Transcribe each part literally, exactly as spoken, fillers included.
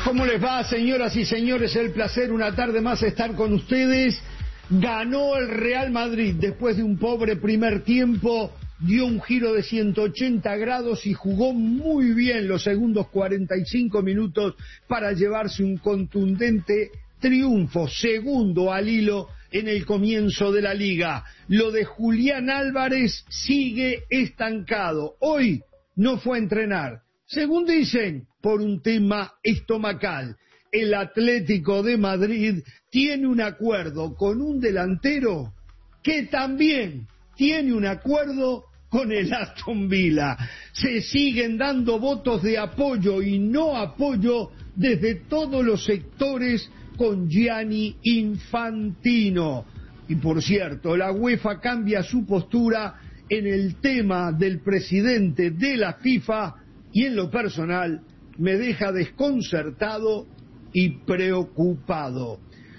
¿Cómo les va, señoras y señores? El placer una tarde más estar con ustedes. Ganó el Real Madrid después de un pobre primer tiempo, dio un giro de ciento ochenta grados y jugó muy bien los segundos cuarenta y cinco minutos para llevarse un contundente triunfo, segundo al hilo en el comienzo de la liga. Lo de Julián Álvarez sigue estancado. Hoy no fue a entrenar, según dicen, por un tema estomacal. El Atlético de Madrid tiene un acuerdo con un delantero que también tiene un acuerdo con el Aston Villa. Se siguen dando votos de apoyo y no apoyo desde todos los sectores con Gianni Infantino. Y por cierto, la UEFA cambia su postura en el tema del presidente de la FIFA y en lo personal me deja desconcertado y preocupado.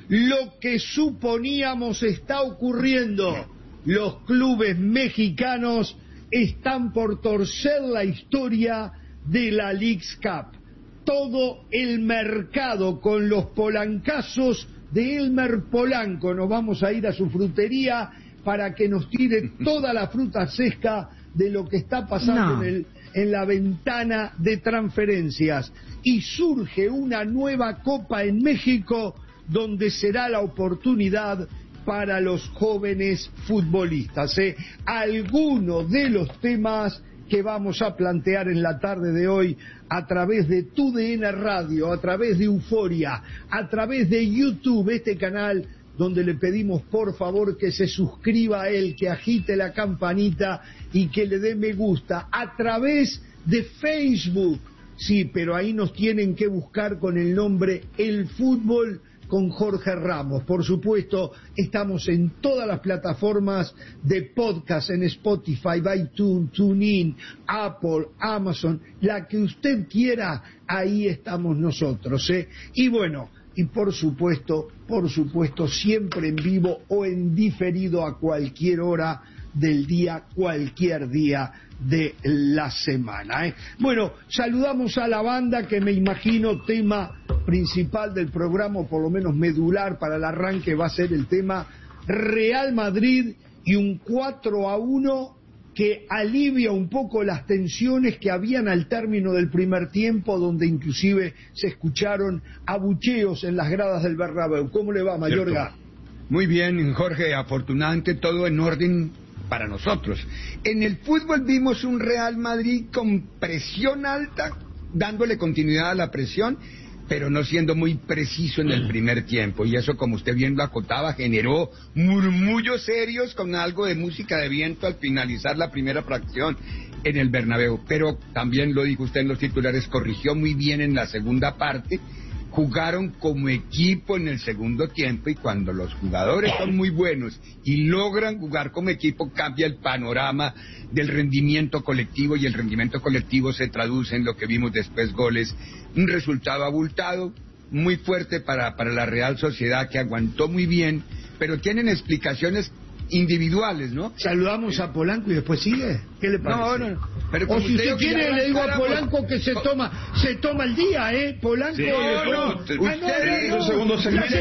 Lo que suponíamos está ocurriendo. Los clubes mexicanos están por torcer la historia de la Leagues Cup. Todo el mercado con los polancazos de Elmer Polanco. Nos vamos a ir a su frutería para que nos tire toda la fruta seca de lo que está pasando no. en, el, en la ventana de transferencias. Y surge una nueva Copa en México donde será la oportunidad para los jóvenes futbolistas. ¿eh? Algunos de los temas que vamos a plantear en la tarde de hoy a través de Tu D N Radio, a través de Euforia, a través de YouTube, este canal donde le pedimos por favor que se suscriba a él, que agite la campanita y que le dé me gusta, a través de Facebook. Sí, pero ahí nos tienen que buscar con el nombre El Fútbol con Jorge Ramos. Por supuesto, estamos en todas las plataformas de podcast, en Spotify, iTunes, TuneIn, Apple, Amazon, la que usted quiera, ahí estamos nosotros, ¿eh? Y bueno, y por supuesto, por supuesto, siempre en vivo o en diferido a cualquier hora del día, cualquier día de la semana, ¿eh? Bueno, saludamos a la banda que me imagino tema principal del programa, o por lo menos medular para el arranque, va a ser el tema Real Madrid y un cuatro a uno que alivia un poco las tensiones que habían al término del primer tiempo, donde inclusive se escucharon abucheos en las gradas del Bernabéu. ¿Cómo le va, Mayorga? Cierto. Muy bien, Jorge, afortunadamente todo en orden para nosotros. En el fútbol vimos un Real Madrid con presión alta, dándole continuidad a la presión, pero no siendo muy preciso en el primer tiempo, y eso, como usted bien lo acotaba, generó murmullos serios con algo de música de viento al finalizar la primera fracción en el Bernabéu. Pero también lo dijo usted en los titulares, corrigió muy bien en la segunda parte. Jugaron como equipo en el segundo tiempo, y cuando los jugadores son muy buenos y logran jugar como equipo, cambia el panorama del rendimiento colectivo, y el rendimiento colectivo se traduce en lo que vimos después, goles, un resultado abultado, muy fuerte para, para la Real Sociedad, que aguantó muy bien, pero tienen explicaciones individuales, ¿no? Saludamos a Polanco y después sigue. ¿Qué le parece? No, no, pero o si usted quiere, le digo a Polanco que se toma se toma el día, ¿eh? Polanco. Sí, no, no, usted, usted un segundo segmento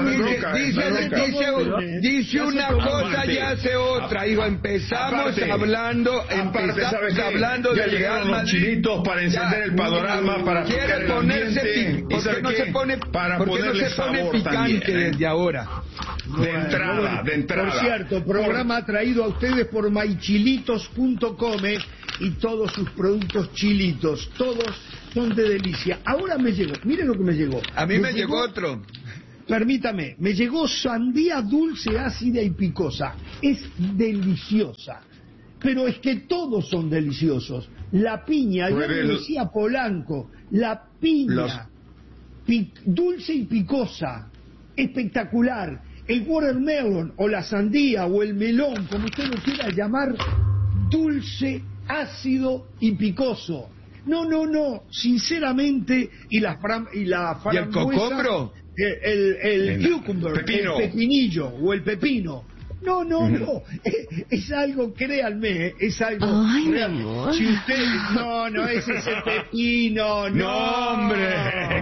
dice, dice una cosa y hace otra, hijo. Empezamos aparte, hablando, aparte, empezamos hablando ya de llegaron los chilitos para encender ya, el panorama, para quiere ponerse, ¿por qué no se pone, para ¿por qué no se pone picante también, eh? desde ahora? De entrada, de entrada. Por cierto, programa traído a ustedes por my chilitos punto com, ¿eh? Y todos sus productos chilitos, todos son de delicia. Ahora me llegó, miren lo que me llegó. A mí me, me llegó, llegó otro. Permítame, me llegó sandía dulce, ácida y picosa. Es deliciosa, pero es que todos son deliciosos. La piña, ya me decía Polanco, la piña, los... pi... dulce y picosa, espectacular. El watermelon, o la sandía, o el melón, como usted lo quiera llamar, dulce, ácido y picoso. No, no, no, sinceramente, y la fram, y la frambuesa, ¿y el cocombro? El, el, el cucumber, pepino. El pepinillo, o el pepino. No, no, no, es, es algo, créanme, es algo... Ay, real. amor. Si usted... No, no es ese pepino, no. No, hombre.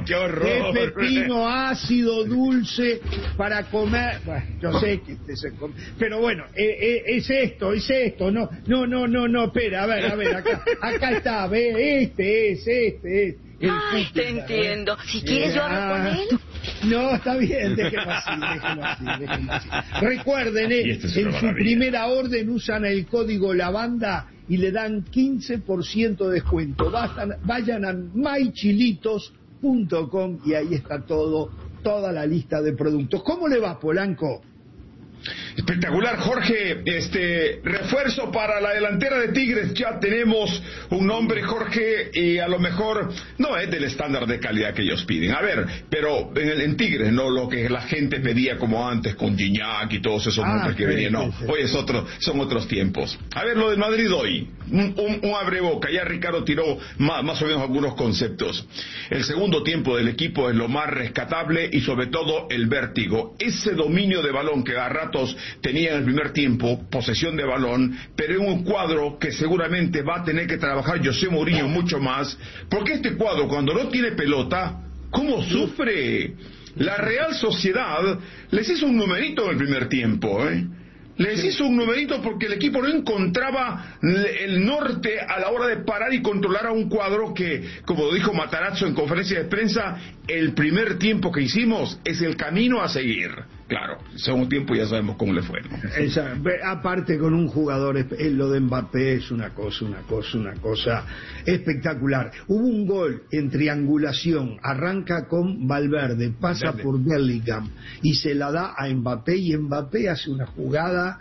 qué horror. De pepino ácido, dulce, para comer. Bueno, yo sé que este se come. Pero bueno, eh, eh, es esto, es esto. No, no, no, no, no, espera, a ver, a ver, acá, acá está, ve, este es, este es. El Ay, cookie, te entiendo. Si quieres yo hablo con Ah, él. No, está bien, déjenlo así, déjenlo así, déjenlo así. Recuerden, eh, Y esta es en una su maravilla. primera orden usan el código LAVANDA y le dan quince por ciento de descuento. Vayan, vayan a my chilitos punto com y ahí está todo, toda la lista de productos. ¿Cómo le va, Polanco? Espectacular, Jorge. Este refuerzo para la delantera de Tigres. Ya tenemos un nombre, Jorge, y a lo mejor no es del estándar de calidad que ellos piden. A ver, pero en, el, en Tigres, no lo que la gente pedía como antes con Gignac y todos esos Ah, nombres que sí, venían. No, sí, sí. hoy es otro, son otros tiempos. A ver, lo del Madrid hoy. Un, un, un abreboca. Ya Ricardo tiró más, más o menos algunos conceptos. El segundo tiempo del equipo es lo más rescatable y sobre todo el vértigo. Ese dominio de balón que a ratos tenía en el primer tiempo, posesión de balón, pero en un cuadro que seguramente va a tener que trabajar José Mourinho mucho más, porque este cuadro cuando no tiene pelota, ¿cómo sufre? La Real Sociedad les hizo un numerito en el primer tiempo, ¿eh? Les hizo un numerito porque el equipo no encontraba el norte a la hora de parar y controlar a un cuadro que, como dijo Matarazzo en conferencia de prensa, el primer tiempo que hicimos es el camino a seguir. Claro, segundo tiempo ya sabemos cómo le fue, ¿no? Esa, ve, aparte con un jugador, eh, lo de Mbappé es una cosa, una cosa, una cosa espectacular. Hubo un gol en triangulación, arranca con Valverde, pasa Valverde. por Bellingham y se la da a Mbappé y Mbappé hace una jugada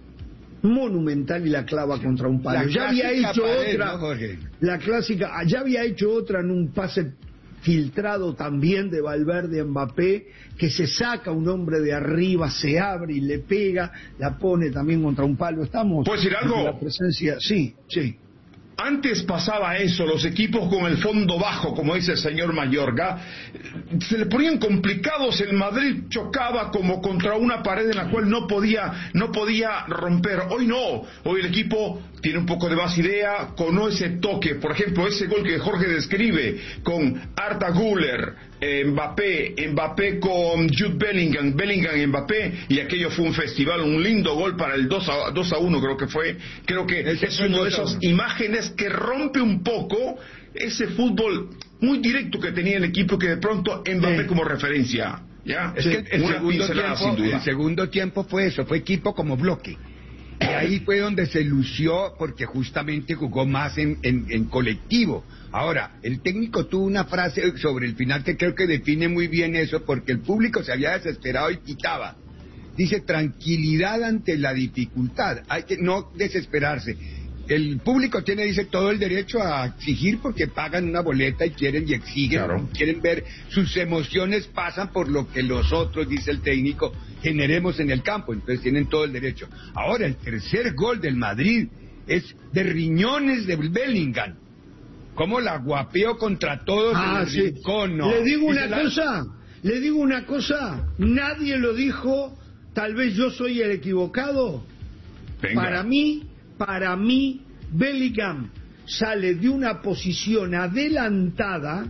monumental y la clava contra un palo. La Ya había clásica hecho pared, otra, ¿no, Jorge? la clásica, ya había hecho otra en un pase filtrado también de Valverde a Mbappé, que se saca un hombre de arriba, se abre y le pega, la pone también contra un palo. Estamos ¿Puedo decir algo? ante la presencia, sí, sí. Antes pasaba eso, los equipos con el fondo bajo, como dice el señor Mayorga, se le ponían complicados, el Madrid chocaba como contra una pared en la cual no podía, no podía romper. Hoy no, hoy el equipo tiene un poco de más idea, conoce ese toque, por ejemplo, ese gol que Jorge describe con Arda Güler, eh, Mbappé, Mbappé con Jude Bellingham, Bellingham y Mbappé, y aquello fue un festival, un lindo gol para el dos a uno creo que fue, creo que Ese es fue el uno de dos a esas uno. imágenes que rompe un poco ese fútbol muy directo que tenía el equipo, que de pronto Mbappé Sí. como referencia, ¿ya? Es que el Una segundo, pincelada tiempo, sin duda. el segundo tiempo fue eso, fue equipo como bloque. Y ahí fue donde se lució porque justamente jugó más en, en, en colectivo. Ahora, el técnico tuvo una frase sobre el final que creo que define muy bien eso, porque el público se había desesperado y quitaba. Dice, tranquilidad ante la dificultad, hay que no desesperarse. El público tiene, dice, todo el derecho a exigir porque pagan una boleta y quieren y exigen, Claro. quieren ver, sus emociones pasan por lo que los otros, dice el técnico, generemos en el campo, entonces tienen todo el derecho. Ahora, el tercer gol del Madrid es de riñones de Bellingham. ¿Cómo la guapeó contra todos Ah, en el sí. rincón? No. Le digo Y una se la- cosa, le digo una cosa, nadie lo dijo, tal vez yo soy el equivocado. Venga. Para mí, para mí, Bellingham sale de una posición adelantada,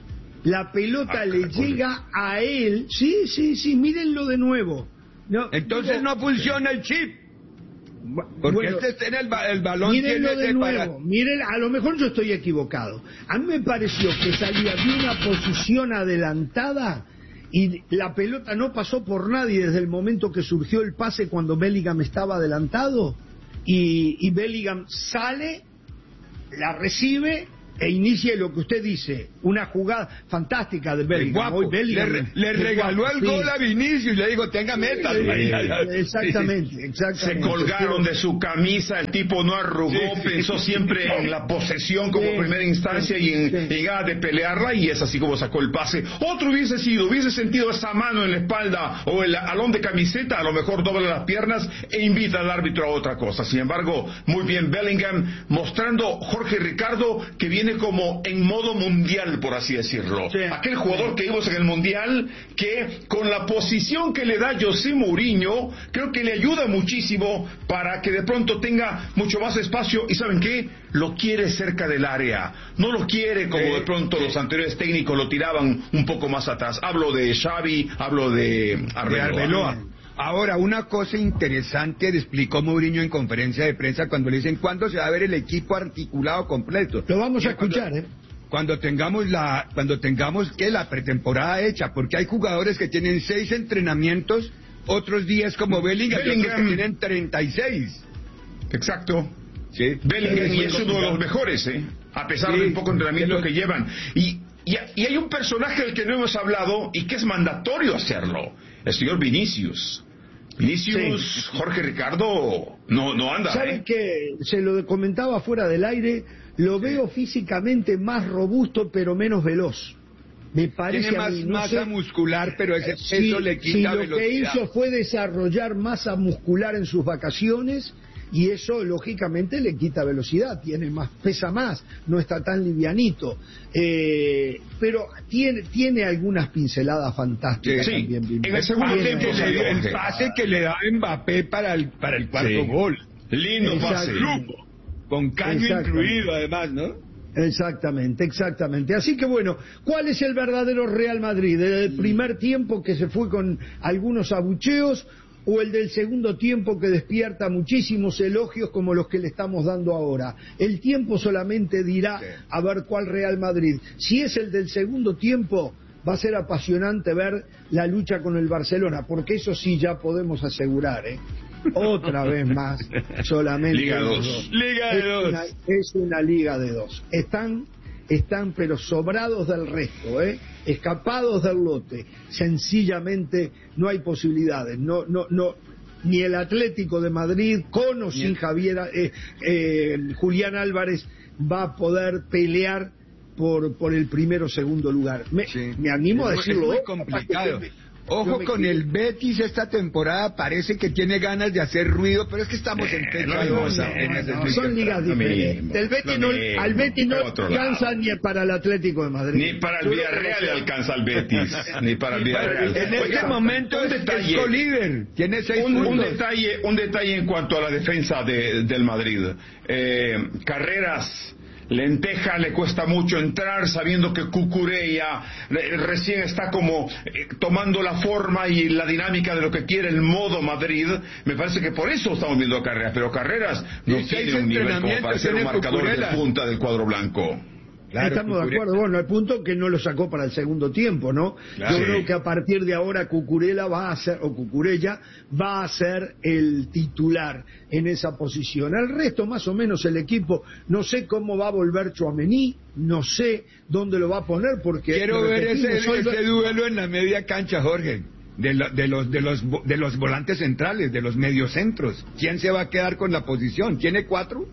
la pelota Ah, le caracol. llega a él, sí, sí, sí, mírenlo de nuevo. No, Entonces digo, no funciona el chip. Porque bueno, este tiene el, ba- el balón mírenlo tiene de de nuevo, para... miren, a lo mejor yo estoy equivocado. A mí me pareció que salía de una posición adelantada y la pelota no pasó por nadie desde el momento que surgió el pase cuando Bellingham estaba adelantado y, y Bellingham sale, la recibe e inicia lo que usted dice, una jugada fantástica de El Bellingham. guapo. Hoy Bellingham le, es- le es regaló guapo, el sí. gol a Vinicius y le dijo, tenga meta. Sí, exactamente, exactamente. Se colgaron de su camisa, el tipo no arrugó, Sí, sí. pensó siempre en la posesión como Sí, primera instancia sí, y en sí. llegar de pelearla, y es así como sacó el pase. Otro hubiese sido, hubiese sentido esa mano en la espalda o el alón de camiseta, a lo mejor dobla las piernas e invita al árbitro a otra cosa. Sin embargo, muy bien Bellingham, mostrando Jorge Ricardo que viene viene como en modo mundial, por así decirlo. Sí. Aquel jugador que vimos en el mundial, que con la posición que le da José Mourinho, creo que le ayuda muchísimo para que de pronto tenga mucho más espacio. ¿Y saben qué? Lo quiere cerca del área. No lo quiere como de pronto los anteriores técnicos lo tiraban un poco más atrás. Hablo de Xavi, hablo de Arbeloa. De Arbeloa. Ahora, una cosa interesante le explicó Mourinho en conferencia de prensa cuando le dicen ¿cuándo se va a ver el equipo articulado completo? Lo vamos a Cuando- escuchar, ¿eh? Cuando tengamos la, cuando tengamos que la pretemporada hecha, porque hay jugadores que tienen seis entrenamientos, otros días como Bellingham, y otros Bellingham. que tienen treinta y seis. Exacto. Sí. Bellingham, y es uno de los mejores, ¿eh? A pesar Sí, del poco entrenamiento que que los- llevan. Y, y, y hay un personaje del que no hemos hablado y que es mandatorio hacerlo, el señor Vinicius. Vinicius, Jorge Ricardo, no, no anda, ¿Saben ¿eh? que se lo comentaba fuera del aire? Lo veo físicamente más robusto, pero menos veloz. Me parece Tiene a más mí, no masa sé, muscular, pero ese si, eso le si quita lo que velocidad. hizo fue desarrollar masa muscular en sus vacaciones, y eso lógicamente le quita velocidad, tiene más, pesa más, no está tan livianito, eh, pero tiene tiene algunas pinceladas fantásticas Sí, también. en el Vinicius. segundo Tiene- tiempo Que se le dio Jorge. el pase que le da Mbappé para el, para el cuarto Sí. gol. Lindo Exacto. pase. Grupo. Con caño Exactamente. incluido, además, ¿no? Exactamente, exactamente. Así que bueno, ¿cuál es el verdadero Real Madrid? ¿El del primer tiempo que se fue con algunos abucheos o el del segundo tiempo que despierta muchísimos elogios como los que le estamos dando ahora? El tiempo solamente dirá Sí. a ver cuál Real Madrid. Si es el del segundo tiempo, va a ser apasionante ver la lucha con el Barcelona, porque eso sí ya podemos asegurar, ¿eh? Otra vez más, solamente Liga los dos. dos. Liga de Es dos. una- es una liga de dos. Están, están pero sobrados del resto, ¿eh? Escapados del lote. Sencillamente no hay posibilidades. No, no, no. Ni el Atlético de Madrid, con o sin Javier, eh, eh, Julián Álvarez, va a poder pelear por, por el primero o segundo lugar. Me, Sí. me animo a Es muy- decirlo. Es ¿eh? muy complicado. Capaz que me- Ojo yo me con el Betis esta temporada, parece que tiene ganas de hacer ruido, pero es que estamos en Eh, fecha lo mismo, doce, no, apenas no, es No, muy son temprano. ligas Lo diferentes. mismo, El Betis lo no, mismo, al Betis no por otro lado. alcanza ni para el Atlético de Madrid. Ni para el Yo lo Villarreal le conozco. alcanza al Betis, ni para el Villarreal. En este Oiga, momento un es, detalle. es colíder, tiene seis Un, un puntos. detalle, un detalle en cuanto a la defensa de- del Madrid. Eh, Carreras, Lenteja le cuesta mucho entrar sabiendo que Cucurella eh, recién está como eh, tomando la forma y la dinámica de lo que quiere el modo Madrid. Me parece que por eso estamos viendo a Carreras, pero Carreras no Y seis tiene un nivel como para entrenamientos ser un tiene marcador de Cucurella. punta del cuadro blanco. Claro, Estamos de Cucurella. acuerdo. Bueno, al punto que no lo sacó para el segundo tiempo, ¿no? Claro. Yo Sí. creo que a partir de ahora Cucurella va a ser, o Cucurella va a ser el titular en esa posición. El resto, más o menos, el equipo, no sé cómo va a volver Tchouaméni, no sé dónde lo va a poner, porque... Quiero ver ese, repetimos, hoy- ese duelo en la media cancha, Jorge. De, la- de los de los vo- de los volantes centrales, de los mediocentros. ¿Quién se va a quedar con la posición? ¿Tiene cuatro?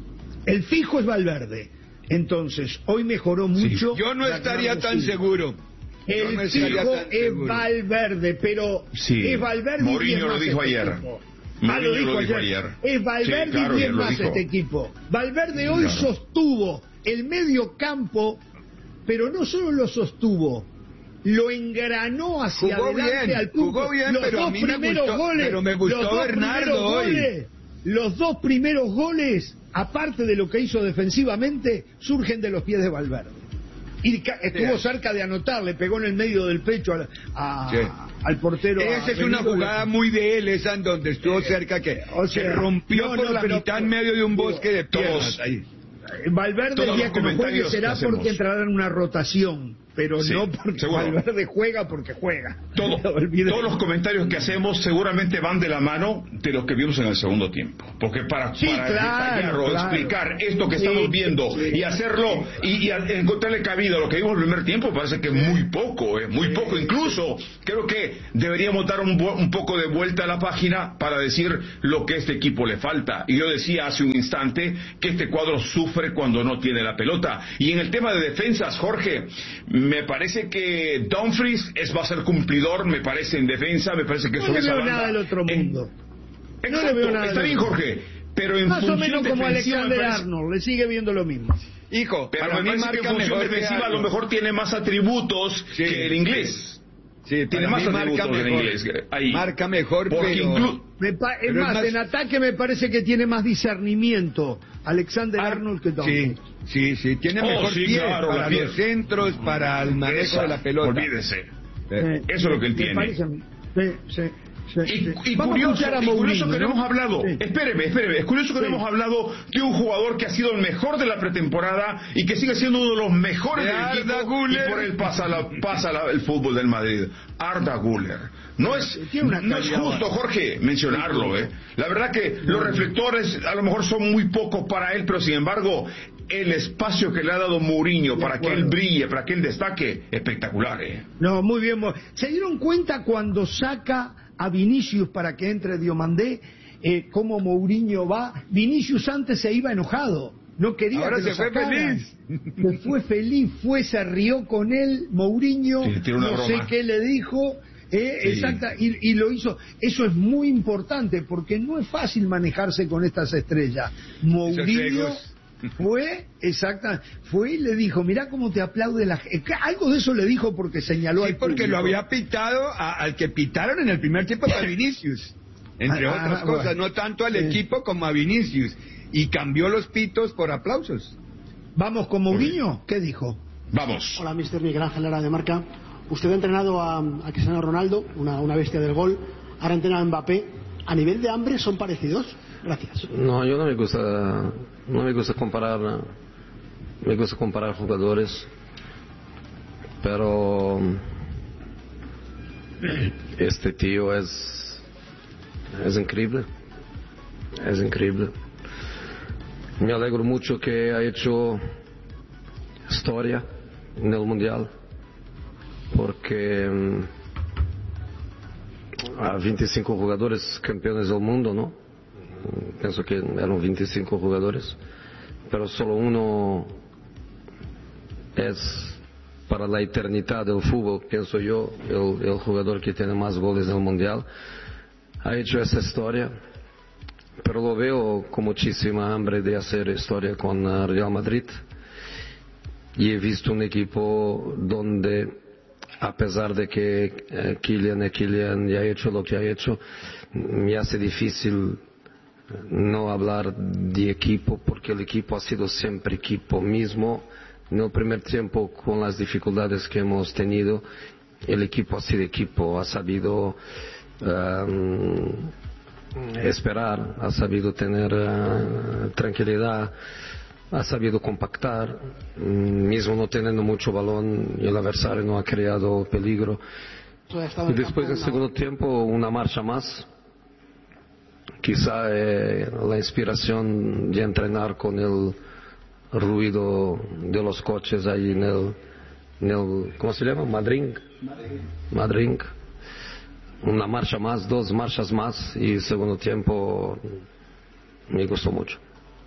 El fijo es Valverde. Entonces, hoy mejoró mucho. Yo no estaría Bernardo tan Silva. seguro. Yo El no estaría fijo tan es seguro. Valverde, pero Sí. es Valverde y Mourinho diez lo más dijo este ayer. equipo. Mourinho Ah, lo dijo, lo dijo ayer. ayer. Es Valverde Sí, claro, y diez ayer lo más dijo. este equipo. Valverde hoy Claro. sostuvo el medio campo, pero no solo lo sostuvo, lo engranó hacia Jugó adelante bien, al punto. jugó bien, los pero a dos mí me primeros gustó- goles, pero me gustó los dos Bernardo primeros hoy. goles, los dos primeros goles, aparte de lo que hizo defensivamente, surgen de los pies de Valverde. Y ca- estuvo Sí. cerca de anotar, le pegó en el medio del pecho al, a- Sí. al portero. Esa a es una Benito. jugada muy de él, esa en donde estuvo cerca, que o sea, se rompió no, por no, la pero- mitad en medio de un bosque de Todos- piedras. Ahí. Valverde Todos el día los que no juegue comentarios será que hacemos. porque entrará en una rotación, pero Sí, no porque seguro. Valverde juega porque juega. Todo- No olviden. todos los comentarios que hacemos seguramente van de la mano de lo que vimos en el segundo tiempo. Porque para, Sí, para claro, detallar o claro. explicar esto que Sí, estamos viendo sí. y hacerlo y, y al- encontrarle cabida a lo que vimos en el primer tiempo, parece que muy poco, eh, muy poco. Incluso creo que deberíamos dar un, bu- un poco de vuelta a la página para decir lo que a este equipo le falta. Y yo decía hace un instante que este cuadro sufre cuando no tiene la pelota. Y en el tema de defensas, Jorge, me parece que Dumfries es, va a ser cumplidor, me parece, en defensa, me parece que No sobre le esa veo banda- nada del otro en- mundo. Exacto, No le veo nada está del bien, otro Jorge, pero en Más o función menos como defensiva me Alexander parece- Arnold, le sigue viendo lo mismo. hijo, Pero para me mí parece que en marca función mejor que defensiva a lo algo. mejor tiene más atributos Sí, que el inglés. Sí, Tiene para más mí marca atributos en mejor. inglés. Ahí. Marca mejor, Porque pero... inclu- Me pa- es Pero es más, más- en ataque me parece que tiene más discernimiento Alexander Ar- Arnold que Tom. Sí, sí, sí, tiene Oh, mejor sí, pie claro, para la pie. los centros, para el manejo Esa, de la pelota. Olvídese. Eh, Eso es lo que él Me tiene. parece a mí. Sí, sí, sí, Y, sí. y Vamos a curioso, escuchar a y curioso Mourinho, que no ¿no? hemos hablado, Sí. espéreme, espéreme, es curioso que no Sí. hemos hablado de un jugador que ha sido el mejor de la pretemporada y que sigue siendo uno de los mejores De del Arda equipo Güler. y por él pasa, la, pasa la- el fútbol del Madrid. Arda Güler. No es, Tiene una no es calidad justo, bárbara. Jorge, mencionarlo. ¿eh? La verdad que los reflectores a lo mejor son muy pocos para él, pero sin embargo el espacio que le ha dado Mourinho De para que acuerdo. él brille, para que él destaque, espectacular. ¿eh? No, muy bien. Mo- ¿Se dieron cuenta cuando saca a Vinicius para que entre Diomandé, eh, cómo Mourinho va? Vinicius antes se iba enojado, no quería Ahora que lo se fue sacaran. feliz. Se fue feliz, fue, se rió con él, Mourinho, Sí, tiene una no broma. sé qué le dijo, eh, Sí. exacta, y, y lo hizo. Eso es muy importante, porque no es fácil manejarse con estas estrellas. Mourinho egos. fue, exacta, fue y le dijo, mirá cómo te aplaude la gente. Algo de eso le dijo porque señaló Sí, al porque público. lo había pitado a- al que pitaron en el primer tiempo a Vinicius, entre Ah, otras ah, cosas, bueno. no tanto al Sí. equipo como a Vinicius, y cambió los pitos por aplausos. Vamos con Mourinho, ¿qué dijo? Vamos. Hola, mister Miguel Ángel Lara de Marca. Usted ha entrenado a, a Cristiano Ronaldo, una, una bestia del gol. Ahora entrena a Mbappé. ¿A nivel de hambre son parecidos? Gracias. No, yo no me gusta, no me gusta comparar, me gusta comparar jugadores, pero este tío es, es increíble, es increíble. Me alegro mucho que ha hecho historia en el mundial, porque mm, a veinticinco jugadores campeones del mundo, ¿no? Pienso que eran veinticinco jugadores, pero solo uno es para la eternidad del fútbol, pienso yo, el, el jugador que tiene más goles en el mundial. Ha hecho esa historia, pero lo veo con muchísima hambre de hacer historia con uh, Real Madrid, y he visto un equipo donde, a pesar de que eh, Kylian y Kylian ya ha hecho lo que ha hecho, me hace difícil no hablar de equipo, porque el equipo ha sido siempre equipo mismo. En el primer tiempo, con las dificultades que hemos tenido, el equipo ha sido equipo, ha sabido um, esperar, ha sabido tener uh, tranquilidad, ha sabido compactar, mismo no teniendo mucho balón, y el adversario no ha creado peligro. Ha estado Y en después del campo segundo una- tiempo, una marcha más. Quizá eh, la inspiración de entrenar con el ruido de los coches ahí en el, en el ¿cómo se llama? Madrid. Madrid. Una marcha más, dos marchas más, y segundo tiempo me gustó mucho.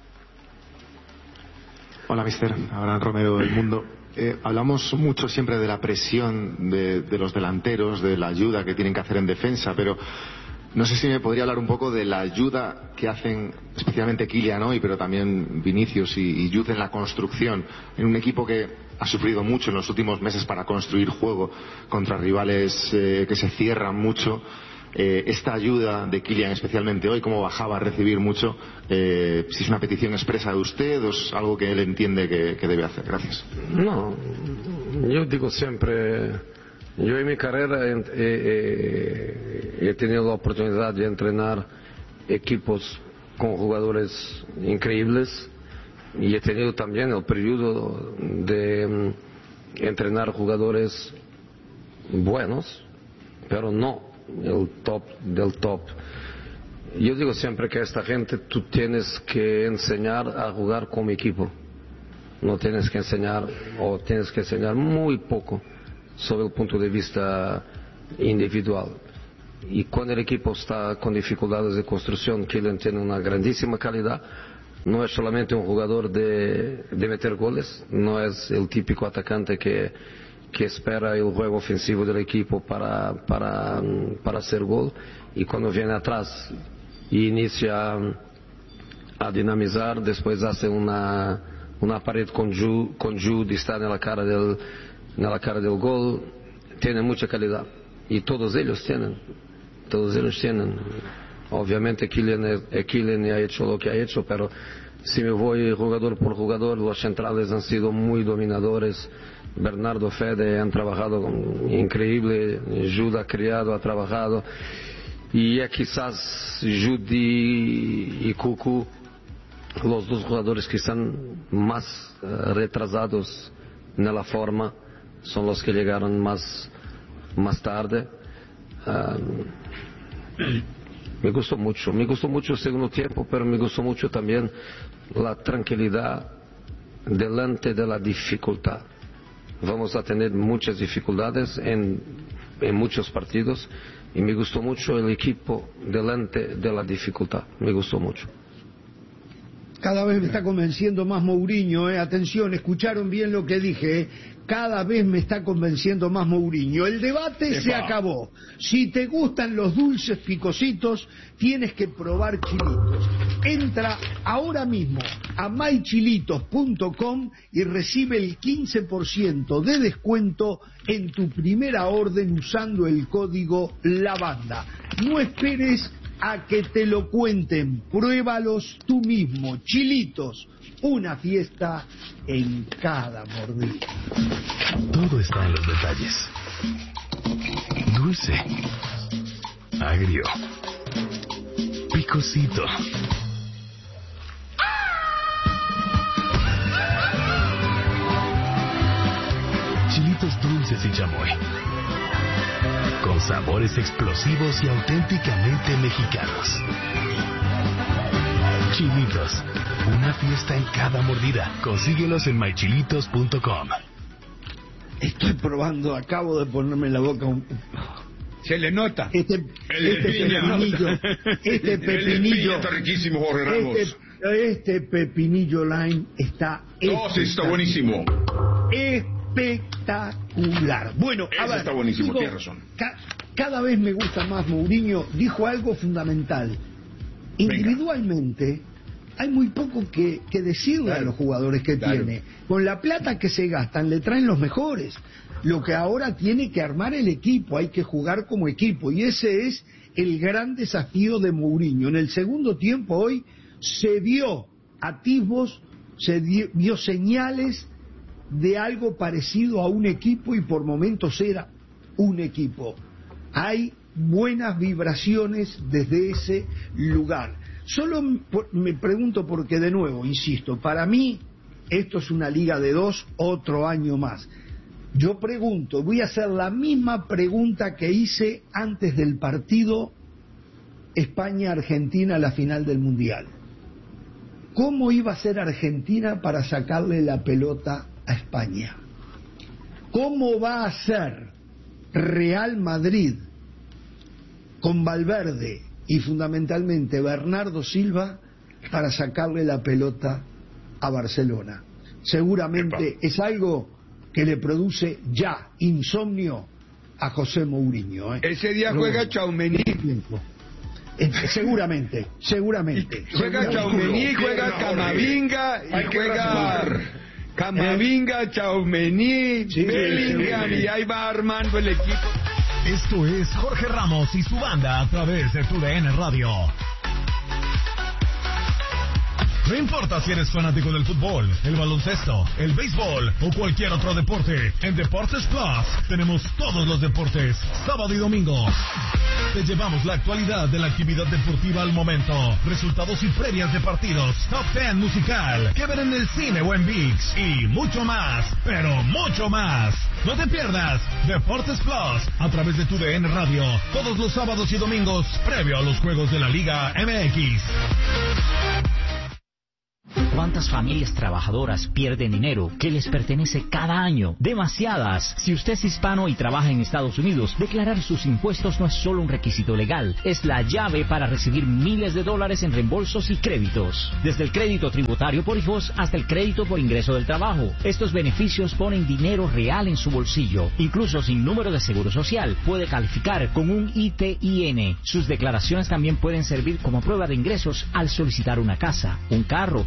Hola, mister. Abraham Romero del Mundo. Eh, hablamos mucho siempre de la presión de, de los delanteros, de la ayuda que tienen que hacer en defensa, pero no sé si me podría hablar un poco de la ayuda que hacen especialmente Kylian hoy, pero también Vinicius y, y Jude en la construcción, en un equipo que ha sufrido mucho en los últimos meses para construir juego contra rivales eh, que se cierran mucho. Eh, esta ayuda de Kylian, especialmente hoy, cómo bajaba a recibir mucho, eh, si es una petición expresa de usted o es algo que él entiende que, que debe hacer. Gracias. No, yo digo siempre, yo en mi carrera he, he- he tenido la oportunidad de entrenar equipos con jugadores increíbles, y he tenido también el periodo de mm, entrenar jugadores buenos, pero no el top del top. Yo digo siempre que a esta gente tú tienes que enseñar a jugar como equipo. No tienes que enseñar, o tienes que enseñar muy poco sobre el punto de vista individual. Y cuando el equipo está con dificultades de construcción, Kylian tiene una grandísima calidad. No es solamente un jugador de, de meter goles, no es el típico atacante que, que espera el juego ofensivo del equipo para, para, para hacer gol, y cuando viene atrás y inicia a dinamizar, después hace una, una pared con Jude, con Jude está en la cara del, en la cara del gol, tiene mucha calidad. Y todos ellos tienen, todos ellos tienen. Obviamente Kylian, Kylian ha hecho lo que ha hecho, pero si me voy jugador por jugador, los centrales han sido muy dominadores. Bernardo, Fede han trabajado increíble, Jude ha criado, ha trabajado. Y ya quizás Jude y Cucu, los dos jugadores que están más uh, retrasados en la forma, son los que llegaron más, más tarde. Um, Me gustó mucho, me gustó mucho el segundo tiempo, pero me gustó mucho también la tranquilidad delante de la dificultad. Vamos a tener muchas dificultades en, en muchos partidos y me gustó mucho el equipo delante de la dificultad, me gustó mucho. Cada vez me está convenciendo más Mourinho, eh. Atención, escucharon bien lo que dije, eh. Cada vez me está convenciendo más Mourinho. El debate Epa. se acabó. Si te gustan los dulces picositos, tienes que probar chilitos. Entra ahora mismo a my chilitos punto com y recibe el quince por ciento de descuento en tu primera orden usando el código LAVANDA. No esperes a que te lo cuenten, pruébalos tú mismo. Chilitos, una fiesta en cada mordida. Todo está en los detalles. Dulce, agrio, picosito. Chilitos dulces y chamoy, con sabores explosivos y auténticamente mexicanos. Chilitos, una fiesta en cada mordida. Consíguelos en my chilitos punto com. Estoy probando, acabo de ponerme en la boca un... Se le nota. Este, el este piña. pepinillo, este pepinillo, el piña está riquísimo, Jorge Ramos. Este, este pepinillo lime está... No, sí, está buenísimo. Espectacular. Bueno, Eso a ver, está buenísimo, digo, tienes razón. Ca cada vez me gusta más Mourinho. Dijo algo fundamental. Individualmente, Venga. hay muy poco que, que decirle claro, a los jugadores que claro. tiene. Con la plata que se gastan, le traen los mejores. Lo que ahora tiene que armar el equipo, hay que jugar como equipo. Y ese es el gran desafío de Mourinho. En el segundo tiempo hoy se vio atisbos, se dio, vio señales de algo parecido a un equipo y por momentos era un equipo. Hay buenas vibraciones desde ese lugar. Solo me pregunto porque, de nuevo, insisto, para mí esto es una liga de dos, otro año más. Yo pregunto, voy a hacer la misma pregunta que hice antes del partido España-Argentina, la final del Mundial. ¿Cómo iba a ser Argentina para sacarle la pelota a España? ¿Cómo va a ser Real Madrid con Valverde y fundamentalmente Bernardo Silva para sacarle la pelota a Barcelona? Seguramente Epa. es algo que le produce ya insomnio a José Mourinho, ¿eh? Ese día Pero, juega Tchouaméni. Eh, seguramente, seguramente. Juega Tchouaméni, juega Camavinga y juega Camavinga, Tchouaméni, sí, Bellingham, y ahí va armando el equipo. Esto es Jorge Ramos y su banda a través de tu D N Radio. No importa si eres fanático del fútbol, el baloncesto, el béisbol o cualquier otro deporte, en Deportes Plus tenemos todos los deportes, sábado y domingo. Te llevamos la actualidad de la actividad deportiva al momento, resultados y previas de partidos, top diez musical, que ver en el cine o en ViX y mucho más, pero mucho más. No te pierdas Deportes Plus a través de tu D N Radio, todos los sábados y domingos, previo a los juegos de la Liga M X. ¿Cuántas familias trabajadoras pierden dinero que les pertenece cada año? Demasiadas. Si usted es hispano y trabaja en Estados Unidos, declarar sus impuestos no es solo un requisito legal, es la llave para recibir miles de dólares en reembolsos y créditos. Desde el crédito tributario por hijos hasta el crédito por ingreso del trabajo. Estos beneficios ponen dinero real en su bolsillo. Incluso sin número de seguro social, puede calificar con un I T I N. Sus declaraciones también pueden servir como prueba de ingresos al solicitar una casa, un carro o en proceso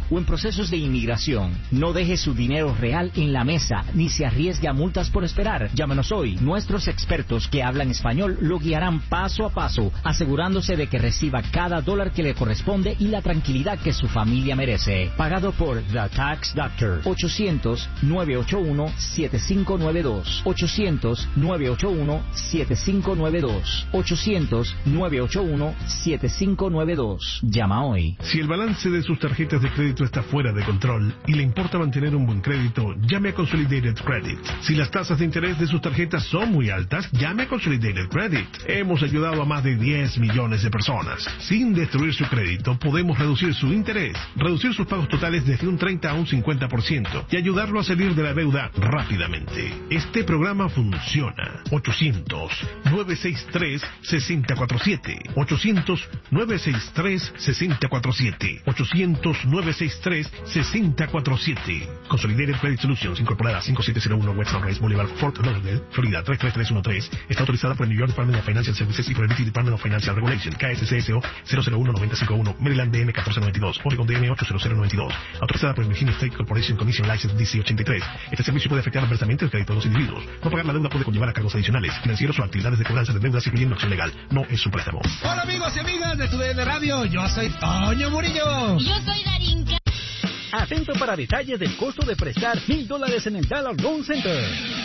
procesos de inmigración. No deje su dinero real en la mesa, ni se arriesgue a multas por esperar. Llámenos hoy. Nuestros expertos que hablan español lo guiarán paso a paso, asegurándose de que reciba cada dólar que le corresponde y la tranquilidad que su familia merece. Pagado por The Tax Doctor. ochocientos, nueve ocho uno, siete cinco nueve dos. ochocientos, nueve ocho uno, siete cinco nueve dos. ochocientos, nueve ocho uno, siete cinco nueve dos. Llama hoy. Si el balance de sus tarjetas de crédito está fuera de control y le importa mantener un buen crédito, llame a Consolidated Credit. Si las tasas de interés de sus tarjetas son muy altas, llame a Consolidated Credit. Hemos ayudado a más de diez millones de personas. Sin destruir su crédito, podemos reducir su interés, reducir sus pagos totales desde un treinta a un cincuenta por ciento y ayudarlo a salir de la deuda rápidamente. Este programa funciona. ochocientos, nueve seis tres, seis cero cuatro siete. ochocientos, nueve seis tres, seis cero cuatro siete. ochocientos, nueve seis tres, seis cero cuatro siete. Consolidated Credit Solutions, incorporada cinco siete cero uno West Sunrise Boulevard, Fort Lauderdale, Florida tres tres tres uno tres. Está autorizada por el New York Department of Financial Services y por el B T Department of Financial Regulation. K S C S O cero cero uno nueve cinco uno. Maryland D M catorce noventa y dos. Oregon D M ocho cero cero nueve dos. Autorizada por el Virginia State Corporation Commission License D C ochenta y tres. Este servicio puede afectar adversamente el crédito de los individuos. No pagar la deuda puede conllevar a cargos adicionales, financieros o actividades de cobranza de deudas, incluyendo acción legal. No es un préstamo. Hola amigos y amigas de Tu D N Radio. Yo soy Toño Murillo. Yo soy Darinka. Atento para detalles del costo de prestar mil dólares en el Dollar Loan Center.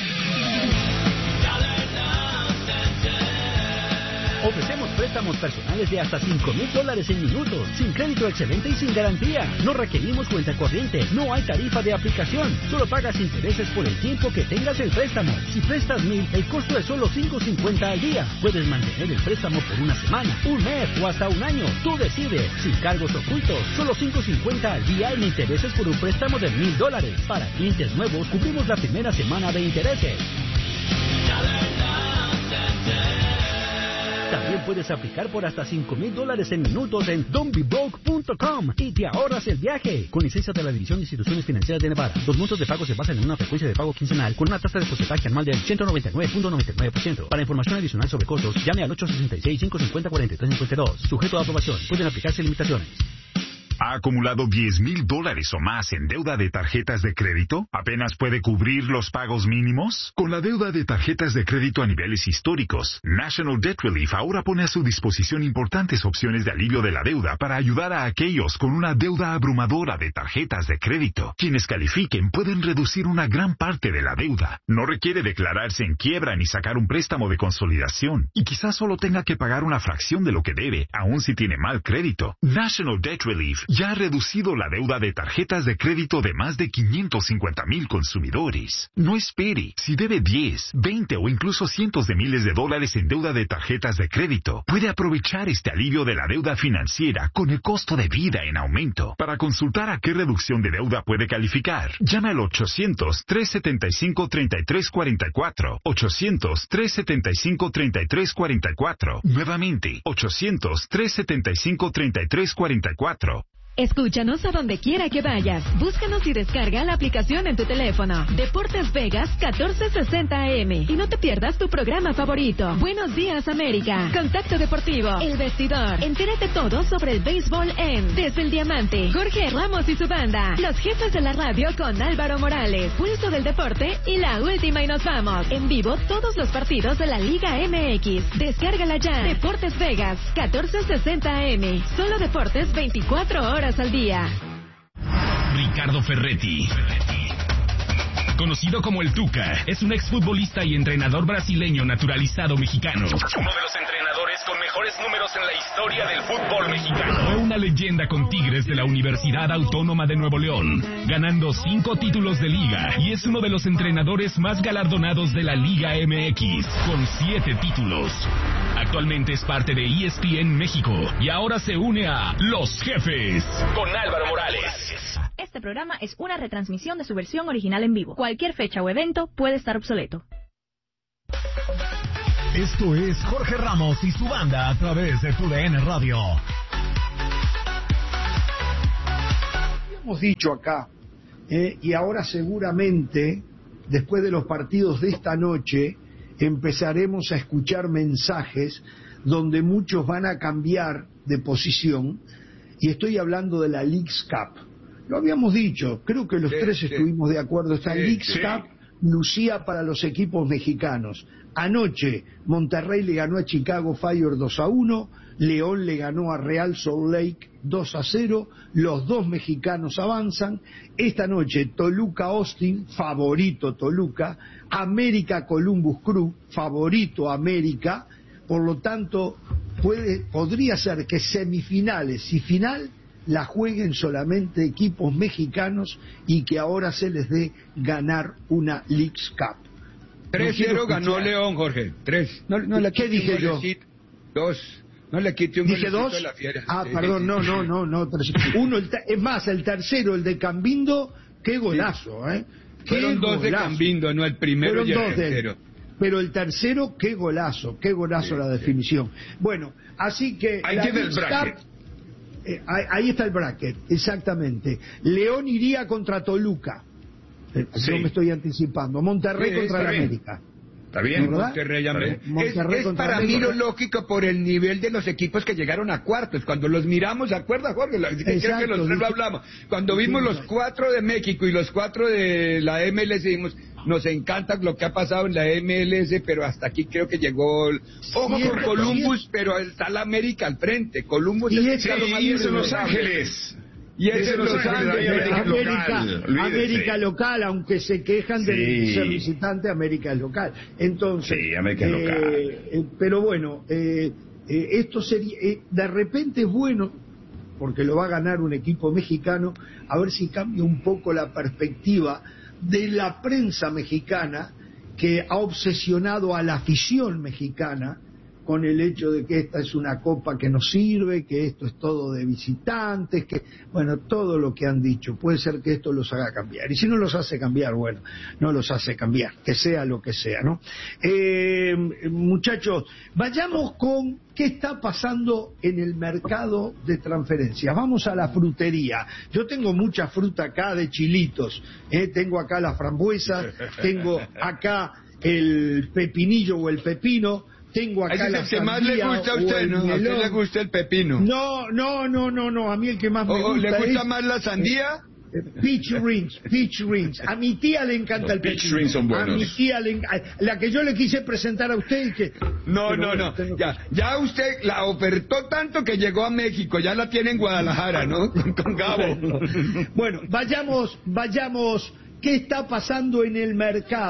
Ofrecemos préstamos personales de hasta cinco mil dólares en minutos, sin crédito excelente y sin garantía. No requerimos cuenta corriente, no hay tarifa de aplicación, solo pagas intereses por el tiempo que tengas el préstamo. Si prestas mil, el costo es solo cinco cincuenta al día. Puedes mantener el préstamo por una semana, un mes o hasta un año. Tú decides, sin cargos ocultos, solo cinco cincuenta al día en intereses por un préstamo de mil dólares. Para clientes nuevos, cubrimos la primera semana de intereses. También puedes aplicar por hasta cinco mil dólares en minutos en don't be broke punto com y te ahorras el viaje. Con licencia de la División de Instituciones Financieras de Nevada, los montos de pago se basan en una frecuencia de pago quincenal con una tasa de porcentaje anual del ciento noventa y nueve punto noventa y nueve por ciento. Para información adicional sobre costos, llame al ocho seis seis, cinco cinco cero, cuatro tres cinco dos. Sujeto a aprobación. Pueden aplicarse limitaciones. ¿Ha acumulado diez mil dólares o más en deuda de tarjetas de crédito? ¿Apenas puede cubrir los pagos mínimos? Con la deuda de tarjetas de crédito a niveles históricos, National Debt Relief ahora pone a su disposición importantes opciones de alivio de la deuda para ayudar a aquellos con una deuda abrumadora de tarjetas de crédito. Quienes califiquen pueden reducir una gran parte de la deuda. No requiere declararse en quiebra ni sacar un préstamo de consolidación. Y quizás solo tenga que pagar una fracción de lo que debe, aun si tiene mal crédito. National Debt Relief ya ha reducido la deuda de tarjetas de crédito de más de quinientos cincuenta mil consumidores. No espere. Si debe diez, veinte o incluso cientos de miles de dólares en deuda de tarjetas de crédito, puede aprovechar este alivio de la deuda financiera con el costo de vida en aumento. Para consultar a qué reducción de deuda puede calificar, llame al ochocientos, tres setenta y cinco, treinta y tres cuarenta y cuatro. ochocientos, tres setenta y cinco, treinta y tres cuarenta y cuatro. Nuevamente, ochocientos, tres setenta y cinco, treinta y tres cuarenta y cuatro. Escúchanos a donde quiera que vayas. Búscanos y descarga la aplicación en tu teléfono. Deportes Vegas catorce sesenta A M. Y no te pierdas tu programa favorito. Buenos días, América. Contacto Deportivo. El Vestidor. Entérate todo sobre el béisbol en Desde el Diamante. Jorge Ramos y su banda. Los jefes de la radio con Álvaro Morales. Pulso del Deporte y la última y nos vamos. En vivo todos los partidos de la Liga M X. Descárgala ya. Deportes Vegas catorce sesenta A M. Solo deportes veinticuatro horas al día. Ricardo Ferretti, conocido como el Tuca, es un exfutbolista y entrenador brasileño naturalizado mexicano. Uno de los entrenadores con mejores números en la historia del fútbol mexicano. Fue una leyenda con Tigres de la Universidad Autónoma de Nuevo León, ganando cinco títulos de liga, y es uno de los entrenadores más galardonados de la Liga M X, con siete títulos. Actualmente es parte de E S P N México y ahora se une a Los Jefes con Álvaro Morales. Este programa es una retransmisión de su versión original en vivo. Cualquier fecha o evento puede estar obsoleto. Esto es Jorge Ramos y su banda a través de Tu D N Radio. Hemos dicho acá, eh, y ahora seguramente, después de los partidos de esta noche, empezaremos a escuchar mensajes donde muchos van a cambiar de posición, y estoy hablando de la Leagues Cup. lo habíamos dicho, creo que los Sí, tres sí. estuvimos de acuerdo, esta Sí, Leagues sí. Cup lucía para los equipos mexicanos. Anoche Monterrey le ganó a Chicago Fire dos a uno, León le ganó a Real Salt Lake dos a cero, los dos mexicanos avanzan. Esta noche Toluca Austin, favorito Toluca, América Columbus Crew, favorito América, por lo tanto puede, podría ser que semifinales y final la jueguen solamente equipos mexicanos y que ahora se les dé ganar una Leagues Cup. tres cero ganó León, Jorge. tres. No, no le ¿Qué quite dije un yo? golecito. Dos. No le quite un ¿Dije golecito dos? a la Fiera. Ah, Sí, perdón, sí, no, sí. no, no, no. tres. Uno, el te- es más, el tercero, el de Cambindo, qué golazo, ¿eh? Qué Fueron dos de golazo. Cambindo, no el primero Fueron y el dos de él. tercero. Pero el tercero, qué golazo, qué golazo Sí, la sí. definición. Bueno, así que... Ahí la tiene el Leagues bracket. Cup, eh, ahí, ahí está el bracket, exactamente. León iría contra Toluca. Eh, Sí. Yo me estoy anticipando. Monterrey Sí, contra está el bien. América. ¿Está bien? ¿Verdad? Monterrey, América. Es, Monterrey es contra para América. mí lo lógico por el nivel de los equipos que llegaron a cuartos. Cuando los miramos, ¿se acuerda, Jorge? La- que creo Exacto, que los tres lo dije- hablamos. Cuando vimos los cuatro de México y los cuatro de la M L S, dijimos, nos encanta lo que ha pasado en la M L S, pero hasta aquí creo que llegó... el- Ojo Sí, con es- Columbus, pero está la América al frente. Columbus Y es es- el Sí, más y es en Los desagradable. Ángeles. Y es Es en en Los Los Ángeles, Ángeles. ahí América es América, local, olvídese. América local, aunque se quejan de Sí. ser visitante, América es local. Entonces, Sí, América es eh, local. eh, pero bueno, eh, eh, esto sería, eh, de repente es bueno, porque lo va a ganar un equipo mexicano, a ver si cambia un poco la perspectiva de la prensa mexicana que ha obsesionado a la afición mexicana con el hecho de que esta es una copa que no sirve, que esto es todo de visitantes, que, bueno, todo lo que han dicho. Puede ser que esto los haga cambiar. Y si no los hace cambiar, bueno, no los hace cambiar, que sea lo que sea, ¿no? Eh, muchachos, vayamos con qué está pasando en el mercado de transferencias. Vamos a la frutería. Yo tengo mucha fruta acá de chilitos, ¿eh? Tengo acá las frambuesas, tengo acá el pepinillo o el pepino, tengo acá Ese es la el que más le sandía gusta a o usted, el ¿no? A usted melón. le gusta el pepino. No, no, no, no, no, a mí el que más me ¿O- o gusta le gusta es más la sandía? eh, Peach Rings, Peach Rings. A mi tía le encanta Los el peach pepino. rings son buenos. A mi tía le enc- la que yo le quise presentar a usted y que... No, Pero no, bueno, no. tengo Ya, ya usted la ofertó tanto que llegó a México. Ya la tiene en Guadalajara, ¿no? Con, con Gabo. Bueno, vayamos, vayamos. ¿Qué está pasando en el mercado?